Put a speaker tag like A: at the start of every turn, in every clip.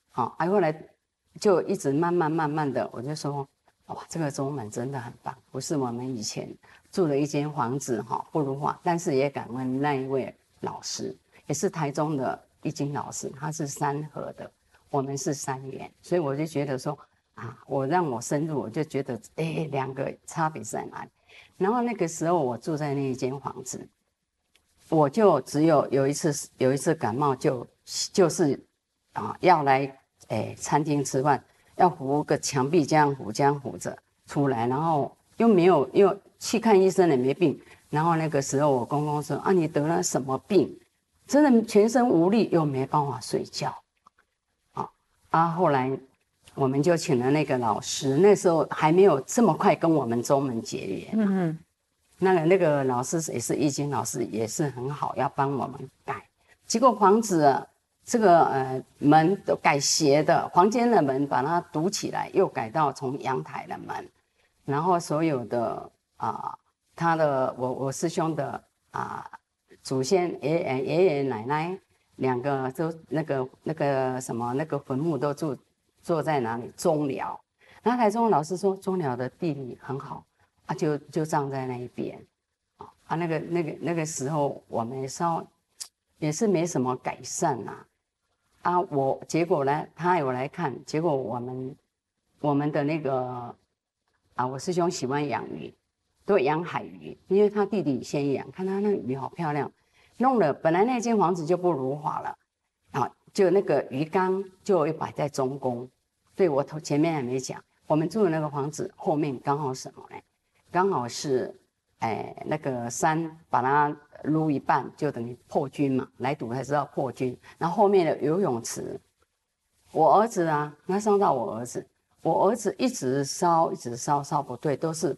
A: 好，后来就一直慢慢的，我就说，哇，这个中门真的很棒，不是我们以前住了一间房子哈，不如话，但是也感恩那一位老师，也是台中的易经老师，他是三合的，我们是三元，所以我就觉得说啊，让我深入，我就觉得两个差别在哪里？然后那个时候我住在那一间房子，我就只有一次感冒就是要来餐厅吃饭，要扶个墙壁这样扶着出来，然后又去看医生也没病，然后那个时候我公公说啊你得了什么病？真的全身无力又没办法睡觉，后来我们就请了那个老师，那时候还没有这么快跟我们中门结缘。那个老师也是易经老师，也是很好，要帮我们改。结果房子这个门都改斜的，房间的门把它堵起来，又改到从阳台的门，然后所有的他的我师兄的祖先爷爷奶奶两个都那个什么那个坟墓都坐在哪里？中寮。然后台中老师说中寮的地理很好就葬在那一边那个时候我们也是没什么改善结果呢他有来看，结果我们的那个我师兄喜欢养鱼，都养海鱼，因为他弟弟先养，看他那个鱼好漂亮，弄了本来那间房子就不如法了就那个鱼缸就会摆在中宫。对，我前面还没讲，我们住的那个房子后面刚好什么呢？刚好是那个山把它撸一半，就等于破军嘛，来赌才知道破军。然后后面的游泳池，我儿子那烧到我儿子一直烧不对，都是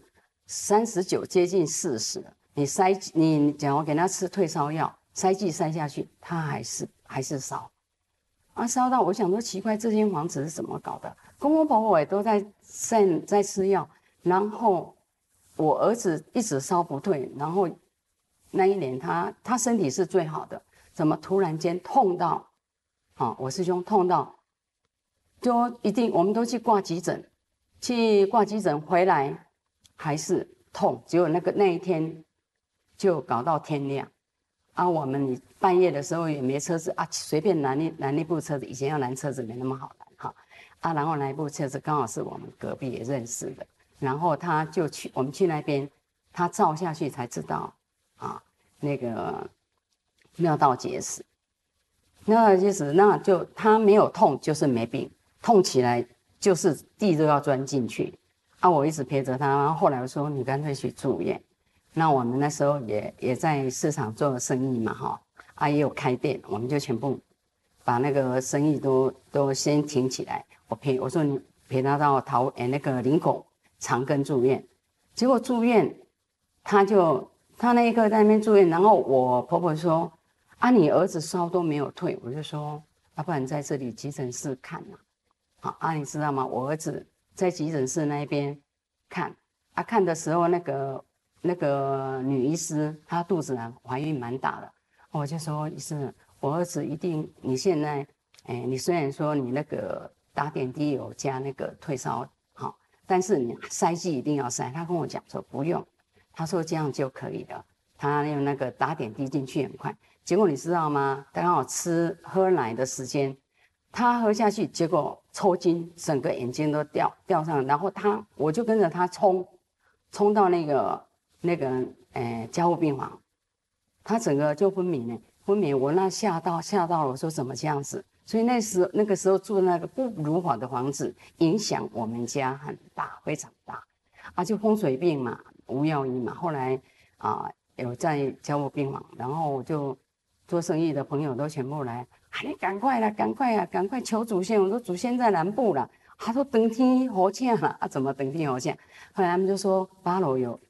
A: 39接近40，你假如给他吃退烧药，塞剂塞下去，他还是烧烧到我想说奇怪，这间房子是怎么搞的？公公婆婆也都在吃药，然后我儿子一直烧不退，然后那一年他身体是最好的，怎么突然间痛到我师兄痛到就一定我们都去挂急诊，回来还是痛，结果那一天就搞到天亮我们半夜的时候也没车子随便拦一部车子，以前要拦车子没那么好拦然后那一部车子刚好是我们隔壁也认识的，然后他就我们去那边，他照下去才知道那个尿道结石，那就他没有痛就是没病，痛起来就是地都要钻进去我一直陪着他，然后后来我说你干脆去住院。那我们那时候也在市场做生意嘛也有开店，我们就全部把那个生意都先停起来。我说你陪他到那个林口长庚住院，结果住院他那一刻在那边住院，然后我婆婆说你儿子烧都没有退，我就说要不然在这里急诊室看你知道吗？我儿子在急诊室那边看看的时候那个女医师她肚子怀孕蛮大的，我就说医生，我儿子一定你现在你虽然说你那个打点滴有加那个退烧但是你塞剂一定要塞。他跟我讲说不用，他说这样就可以了，他用那个打点滴进去很快。结果你知道吗？刚好喝奶的时间，他喝下去，结果抽筋，整个眼睛都掉上来，然后我就跟着他冲到那个加护病房，他整个就昏迷了。我那吓到了，我说怎么这样子？所以那个时候住那个不如法的房子，影响我们家很大，非常大就风水病嘛，无药医嘛。后来有在加护病房，然后我就做生意的朋友都全部来，你赶快啦，赶快求祖先！我说祖先在南部啦。他说登天火将了怎么登天火将？后来他们就说8楼